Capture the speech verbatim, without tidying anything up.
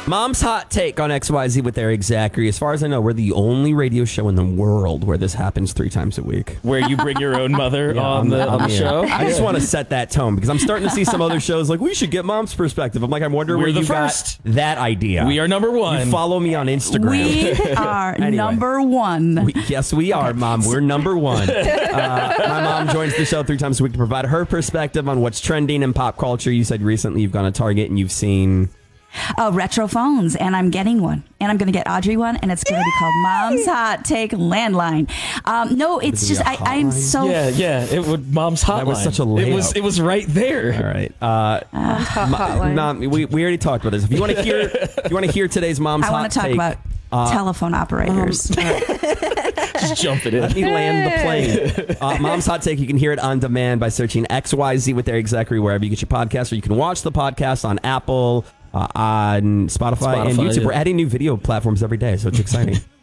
Mom's Hot Take on X Y Z with Eric Zachary. As far as I know, we're the only radio show in the world where this happens three times a week. Where you bring your own mother yeah, on the, on the show? I just want to set that tone because I'm starting to see some other shows like, we should get Mom's perspective. I'm like, I'm wondering we're where the you first. got that idea. We are number one. You follow me on Instagram. We are anyway, number one. We, yes, we are, Mom. We're number one. Uh, my mom joins the show three times a week to provide her perspective on what's trending in pop culture. You said recently you've gone to Target and you've seen... Uh, retro phones, and I'm getting one, and I'm going to get Audrey one, and it's going to be called Mom's Hot Take Landline. Um, no, it's just I, I'm so yeah, yeah. It would Mom's Hotline. That was such a layup. It was it was right there. All right, uh, Mom's Hot Hotline. Mom, we we already talked about this. If you want to hear, if you want to hear today's Mom's I Hot want to talk Take, about uh, telephone operators. Just jump it in. Let me land the plane. Uh, Mom's Hot Take. You can hear it on demand by searching X Y Z with Eric Zachary wherever you get your podcast, or you can watch the podcast on Apple. Uh, on Spotify, Spotify and YouTube. Yeah. We're adding new video platforms every day, so it's exciting.